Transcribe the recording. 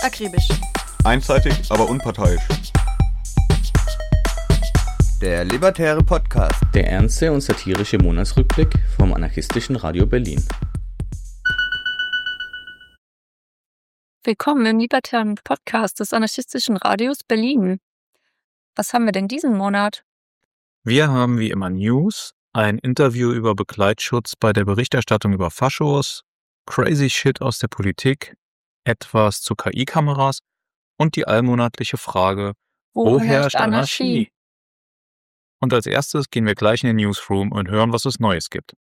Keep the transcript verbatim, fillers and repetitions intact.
akribisch. Einseitig, aber unparteiisch. Der Libertäre Podcast. Der ernste und satirische Monatsrückblick vom anarchistischen Radio Berlin. Willkommen im Libertären Podcast des anarchistischen Radios Berlin. Was haben wir denn diesen Monat? Wir haben wie immer News, ein Interview über Begleitschutz bei der Berichterstattung über Faschos, crazy shit aus der Politik, etwas zu K I-Kameras und die allmonatliche Frage, wo, wo herrscht Anarchie? Anarchie? Und als erstes gehen wir gleich in den Newsroom und hören, was es Neues gibt.